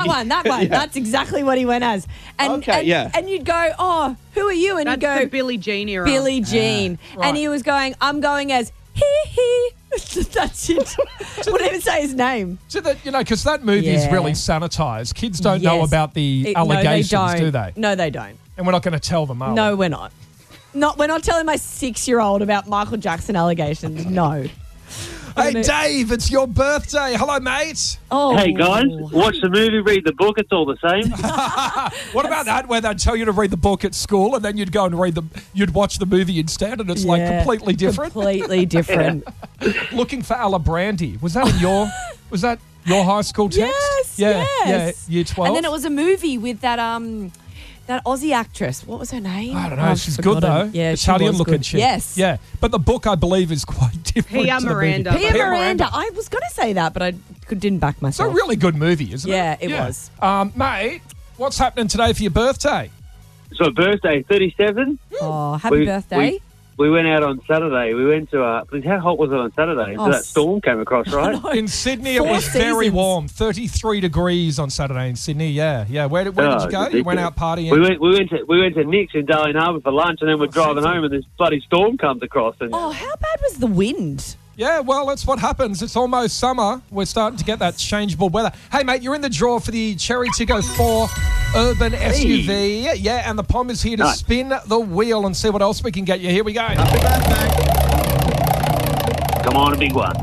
That one. That's exactly what he went as. And you'd go, oh, who are you? And That's he'd go, the Billie Jean era. Billie Jean. Right. And he was going, I'm going as he. That's it. Wouldn't even say his name. So that, because that movie is really sanitized. Kids don't know about the allegations, no, they don't. do they? No, they don't. And we're not going to tell them, are we? No, we're not. We're not telling my 6-year-old about Michael Jackson allegations. No. Hey, Dave, it's your birthday. Hello, mate. Oh. Hey, guys, watch the movie, read the book. It's all the same. What about that where they'd tell you to read the book at school and then you'd go and you'd watch the movie instead and it's like completely different? Completely different. Looking for Alla Brandy. Was that was that your high school text? Yes. Year 12. And then it was a movie with that Aussie actress. What was her name? I don't know. She's good, though. Yeah, Italian-looking chick. Yes. Yeah. But the book, I believe, is quite different. Pia to the Miranda. movie. Pia Miranda. I was going to say that, but I didn't back It's myself. a really good movie, isn't it? Yeah, it was. Mate, what's happening today for your birthday? It's my birthday, 37. Oh, happy birthday. We went out on Saturday. We went to, how hot was it on Saturday? So that storm came across, right? In Sydney, it was very warm. 33 degrees on Saturday in Sydney. Yeah. Where did you go? Ridiculous. You went out partying? We went to Nick's in Darling Harbour for lunch, and then we're driving home, and this bloody storm comes across. And how bad was the wind? Yeah, well, that's what happens. It's almost summer. We're starting to get that changeable weather. Hey, mate, you're in the draw for the Cherry Tiggo 4 Urban SUV. Yeah, and the Pom is here to spin the wheel and see what else we can get you. Here we go. Happy birthday. Come on, a big one.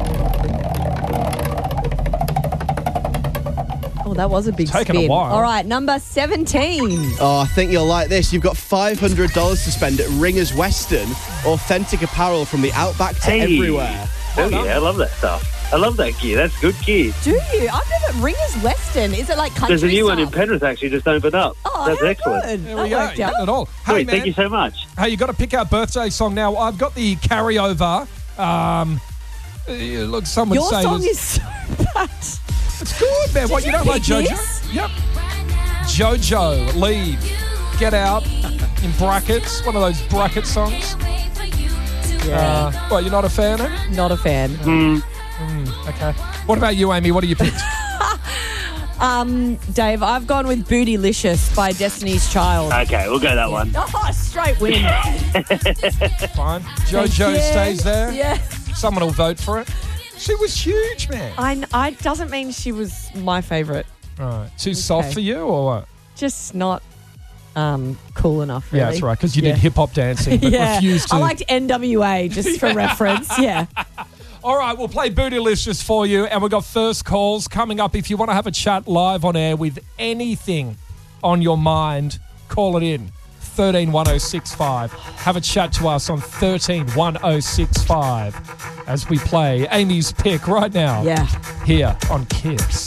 Oh, that was a big taken spin. a while. All right, number 17. Oh, I think you'll like this. You've got $500 to spend at Ringers Western. Authentic apparel from the Outback to everywhere. Oh, yeah, I love that stuff. I love that gear. That's good gear. Do you? I've never... Ringers Western. Is it like country There's a new one stuff? in Penrith actually just opened up. Oh, That's how excellent. good. There That we go. worked out. Getting it all. Hey, Sweet, man. thank you so much. Hey, you got to pick our birthday song now. I've got the carryover. Look, some would Your say song this- is so bad. It's good, man. What, you don't like pick JoJo? this? Yep. JoJo, Leave, Get Out, in brackets. One of those bracket songs. Yeah. Well, you're not a fan of it? Not a fan. Okay. What about you, Amy? What do you pick? Dave, I've gone with Bootylicious by Destiny's Child. Okay, we'll go that one. Oh, straight win. Fine. JoJo stays there. Yeah. Someone will vote for it. She was huge, man. I doesn't mean she was my favourite. Right. Too soft for you or what? Just not cool enough, really. Yeah, that's right, because you did hip-hop dancing but refused to. I liked NWA, just for reference. Yeah. All right, we'll play Bootylicious for you, and we've got first calls coming up. If you want to have a chat live on air with anything on your mind, call it in. 131065. Have a chat to us on 131065 as we play Amy's pick right now. Yeah. Here on Kiss.